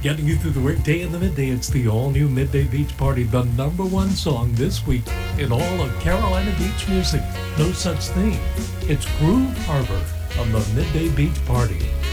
Getting you through the workday and the midday, it's the all-new Midday Beach Party, the #1 song this week in all of Carolina beach music. No such thing. It's Groove Harbor on the Midday Beach Party.